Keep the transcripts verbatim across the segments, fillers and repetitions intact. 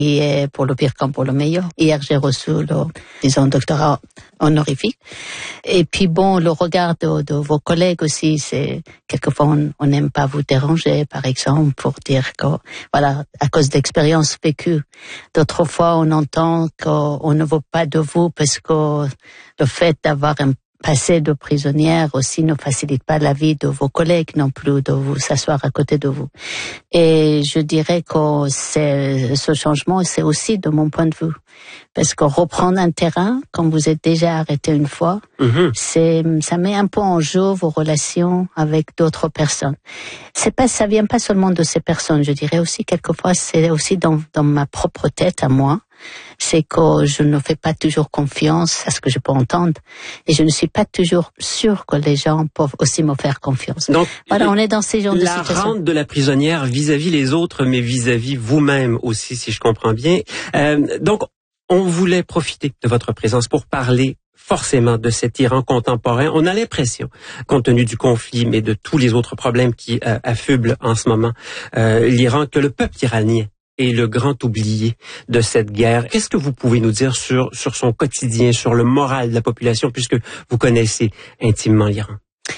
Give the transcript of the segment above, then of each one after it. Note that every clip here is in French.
Et pour le pire comme pour le meilleur. Hier, j'ai reçu le, disons, doctorat honorifique. Et puis bon, le regard de, de vos collègues aussi, c'est, quelquefois, on n'aime pas vous déranger, par exemple, pour dire que, voilà, à cause d'expériences vécues. D'autres fois, on entend qu'on ne veut pas de vous parce que le fait d'avoir un passé de prisonnière aussi ne facilite pas la vie de vos collègues non plus, de vous s'asseoir à côté de vous. Et je dirais que c'est, ce changement, c'est aussi de mon point de vue. Parce que reprendre un terrain, quand vous êtes déjà arrêté une fois, mm-hmm. c'est, ça met un peu en jeu vos relations avec d'autres personnes. C'est pas, ça vient pas seulement de ces personnes, je dirais aussi, quelquefois, c'est aussi dans, dans ma propre tête à moi. C'est que je ne fais pas toujours confiance à ce que je peux entendre et je ne suis pas toujours sûre que les gens peuvent aussi me faire confiance. Donc, voilà, on est dans ces genres de situations. La rente de la prisonnière vis-à-vis les autres, mais vis-à-vis vous-même aussi, si je comprends bien. Euh, donc, on voulait profiter de votre présence pour parler forcément de cet Iran contemporain. On a l'impression, compte tenu du conflit, mais de tous les autres problèmes qui euh, affublent en ce moment euh, l'Iran, que le peuple iranien est le grand oublié de cette guerre. Qu'est-ce que vous pouvez nous dire sur, sur son quotidien, sur le moral de la population, puisque vous connaissez intimement l'Iran?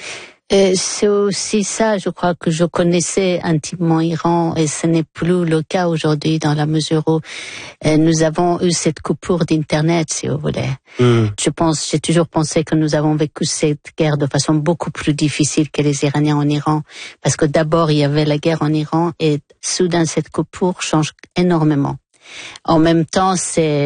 Et c'est aussi ça, je crois que je connaissais intimement l'Iran et ce n'est plus le cas aujourd'hui dans la mesure où euh, nous avons eu cette coupure d'Internet, si vous voulez. Mm. Je pense, j'ai toujours pensé que nous avons vécu cette guerre de façon beaucoup plus difficile que les Iraniens en Iran, parce que d'abord il y avait la guerre en Iran et soudain cette coupure change énormément. En même temps,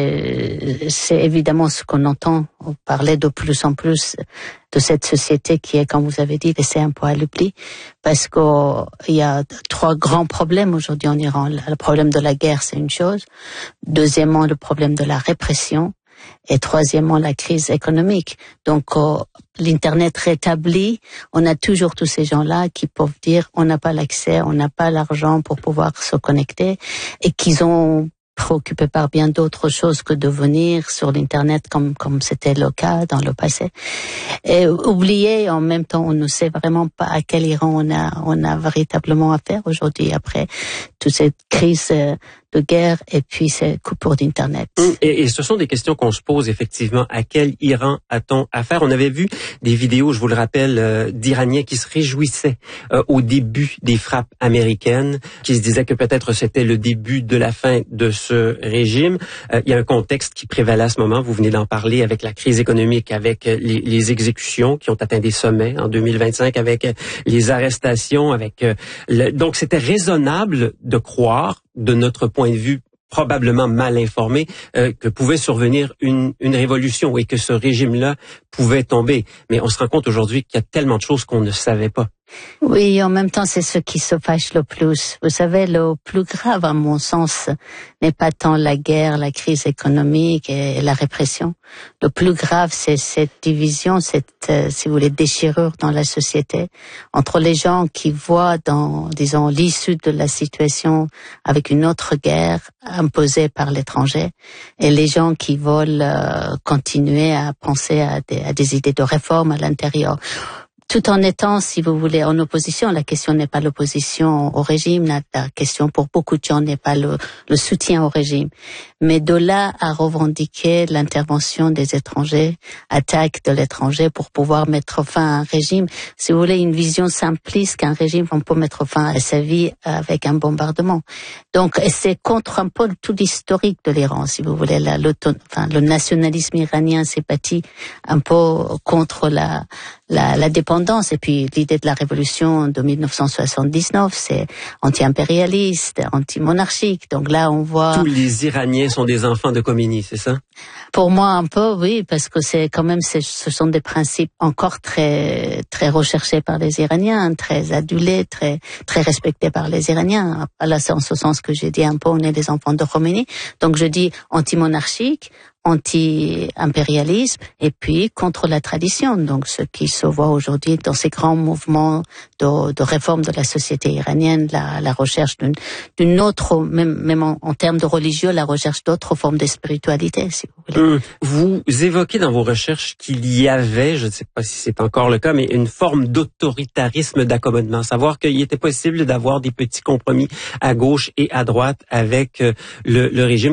c'est, c'est évidemment ce qu'on entend. On parlait de plus en plus de cette société qui est, comme vous avez dit, laissée un peu à l'oubli. Parce qu'il y a trois grands problèmes aujourd'hui en Iran. Le problème de la guerre, c'est une chose. Deuxièmement, le problème de la répression. Et troisièmement, la crise économique. Donc, euh, l'Internet rétabli, on a toujours tous ces gens-là qui peuvent dire on n'a pas l'accès, on n'a pas l'argent pour pouvoir se connecter et qu'ils ont préoccupés par bien d'autres choses que de venir sur l'Internet comme comme c'était le cas dans le passé. Et oublier, en même temps, on ne sait vraiment pas à quel Iran on a on a véritablement affaire aujourd'hui après toute cette crise de guerre et puis ces coupures d'Internet. Et, et ce sont des questions qu'on se pose effectivement. À quel Iran a-t-on affaire? On avait vu des vidéos, je vous le rappelle, euh, d'Iraniens qui se réjouissaient euh, au début des frappes américaines, qui se disaient que peut-être c'était le début de la fin de ce régime. Euh, il y a un contexte qui prévalait à ce moment, vous venez d'en parler, avec la crise économique, avec les, les exécutions qui ont atteint des sommets en deux mille vingt-cinq, avec les arrestations, avec euh, le... donc c'était raisonnable de croire, de notre point de vue probablement mal informé, euh, que pouvait survenir une, une révolution et que ce régime-là pouvait tomber. Mais on se rend compte aujourd'hui qu'il y a tellement de choses qu'on ne savait pas. Oui, en même temps, c'est ce qui se fâche le plus. Vous savez, le plus grave, à mon sens, n'est pas tant la guerre, la crise économique et la répression. Le plus grave, c'est cette division, cette, euh, si vous voulez, déchirure dans la société entre les gens qui voient dans, disons, l'issue de la situation avec une autre guerre imposée par l'étranger et les gens qui veulent euh, continuer à penser à des, à des idées de réforme à l'intérieur. Tout en étant, si vous voulez, en opposition, la question n'est pas l'opposition au régime, la, la question pour beaucoup de gens n'est pas le, le soutien au régime. Mais de là à revendiquer l'intervention des étrangers, attaque de l'étranger pour pouvoir mettre fin à un régime, si vous voulez, une vision simpliste qu'un régime, on peut mettre fin à sa vie avec un bombardement. Donc, c'est contre un peu tout l'historique de l'Iran, si vous voulez, la, enfin, le nationalisme iranien s'est bâti un peu contre la, la, la dépendance. Et puis, l'idée de la révolution de mille neuf cent soixante-dix-neuf, c'est anti-impérialiste, anti-monarchique. Donc là, on voit... Tous les Iraniens sont des enfants de Khomeini, c'est ça? Pour moi, un peu, oui, parce que c'est quand même, c'est, ce sont des principes encore très, très recherchés par les Iraniens, très adulés, très, très respectés par les Iraniens. Là, c'est en ce sens que j'ai dit un peu, on est des enfants de Khomeini. Donc, je dis anti-monarchique, anti-impérialisme et puis contre la tradition. Donc, ce qui se voit aujourd'hui dans ces grands mouvements de, de réforme de la société iranienne, la, la recherche d'une, d'une autre, même, même en, en termes de religieux, la recherche d'autres formes de spiritualité, si vous voulez. Hum, vous évoquez dans vos recherches qu'il y avait, je ne sais pas si c'est encore le cas, mais une forme d'autoritarisme d'accommodement, savoir qu'il était possible d'avoir des petits compromis à gauche et à droite avec le, le régime.